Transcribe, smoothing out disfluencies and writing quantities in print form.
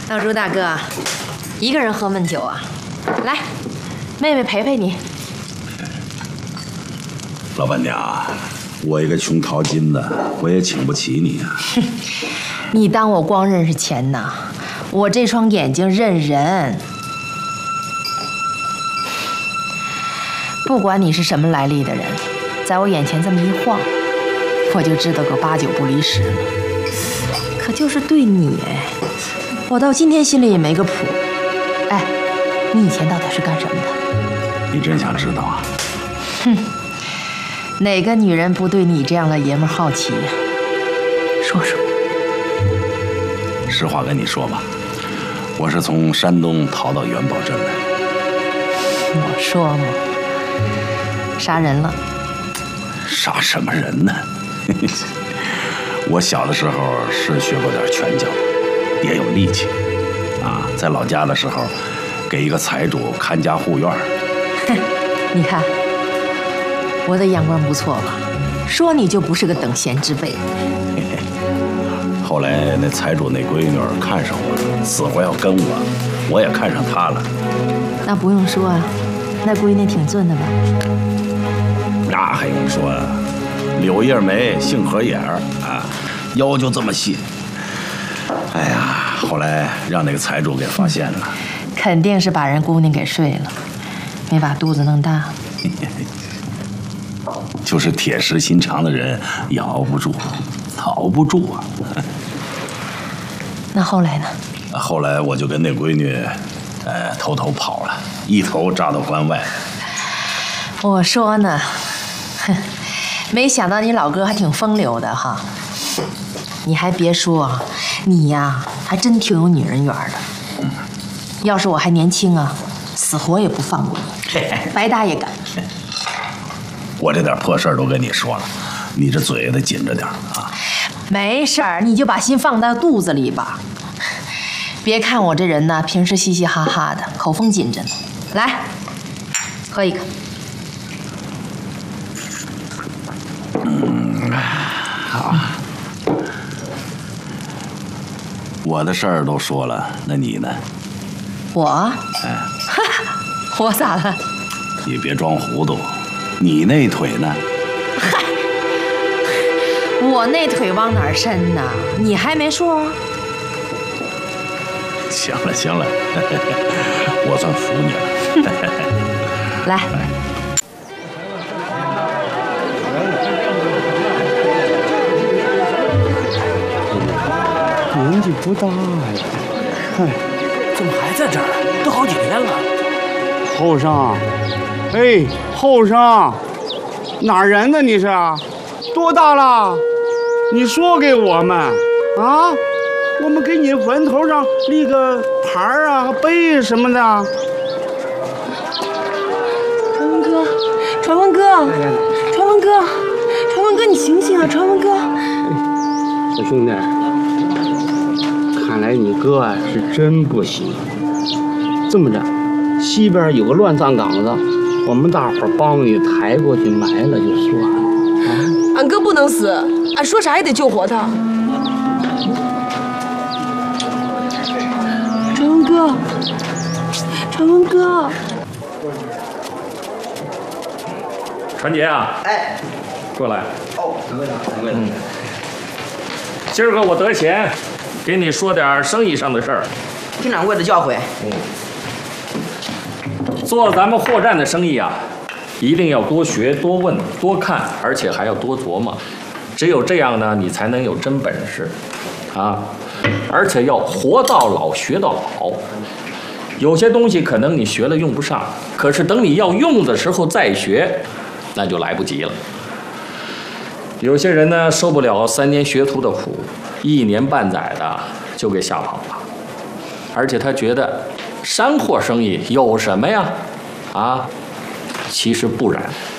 老朱大哥，一个人喝闷酒啊？来，妹妹陪陪你。 老板娘，我一个穷淘金的，我也请不起你啊。 你当我光认识钱呐？我这双眼睛认人。不管你是什么来历的人，在我眼前这么一晃，我就知道个8、9不离10了。可就是对你，我到今天心里也没个谱。哎，你以前到底是干什么的？ 你真想知道啊？ 哼，哪个女人不对你这样的爷们好奇呀？说说。 实话跟你说吧，我是从山东逃到元宝镇来。 我说嘛，杀人了。 杀什么人呢？我小的时候是学过点拳脚，也有力气啊。在老家的时候，给一个财主看家护院。 哼，你看我的眼光不错吧？说你就不是个等闲之辈。 后来那财主那闺女看上我了，死活要跟我，我也看上她了。 那不用说啊，那闺女挺俊的吧？ 那还用说啊？柳叶眉，杏核眼儿啊，腰就这么细。哎呀，后来让那个财主给发现了， 肯定是把人姑娘给睡了，没把肚子弄大。 就是铁石心肠的人也熬不住，逃不住啊。 那后来呢？ 后来我就跟那闺女，偷偷跑了，一头扎到关外。 我说呢，哼，没想到你老哥还挺风流的哈。你还别说，你呀还真挺有女人缘的。要是我还年轻啊，死活也不放过你，白搭也敢。 我这点破事儿都跟你说了，你这嘴也得紧着点啊。 没事儿，你就把心放到肚子里吧。别看我这人呢，平时嘻嘻哈哈的，口风紧着呢。来，喝一个。 好。我的事儿都说了，那你呢？ 我？我咋了？ 你别装糊涂，你那腿呢？ 嗨，我那腿往哪儿伸呢？你还没数？ 行了行了，我算服你了。 来。 年纪不大呀，嗨， 怎么还在这儿？都好几天了。 后生，哎，后生，哪儿人呢？你是？多大了？你说给我们啊，我们给你坟头上立个牌儿啊、碑什么的。 传文哥，传文哥，传文哥，传文哥，你醒醒啊，传文哥！ 小兄弟。看来你哥啊是真不行。这么着，西边有个乱葬岗子，我们大伙儿帮你抬过去埋了就算了。啊， 俺哥不能死，俺说啥也得救活他。传文哥，传文哥， 传杰啊！ 哎， 过来。 哦，掌柜的。 今儿个我得闲。给你说点生意上的事儿， 听掌柜的教诲。 做咱们货站的生意啊，一定要多学、多问、多看，而且还要多琢磨。只有这样呢，你才能有真本事啊！而且要活到老，学到老。有些东西可能你学了用不上，可是等你要用的时候再学，那就来不及了。有些人呢，受不了3年学徒的苦。1年半载的就给吓跑了，而且他觉得山货生意有什么呀？啊，其实不然。